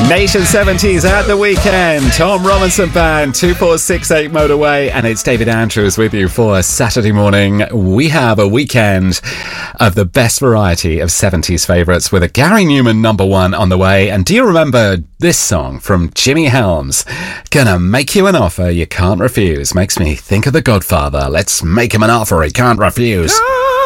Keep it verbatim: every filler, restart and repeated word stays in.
Nation seventies at the weekend. Tom Robinson Band, two four six eight Motorway, and it's David Andrews with you for Saturday morning. We have a weekend of the best variety of seventies favourites with a Gary Newman number one on the way. And do you remember this song from Jimmy Helms? Gonna make you an offer you can't refuse. Makes me think of The Godfather. Let's make him an offer he can't refuse.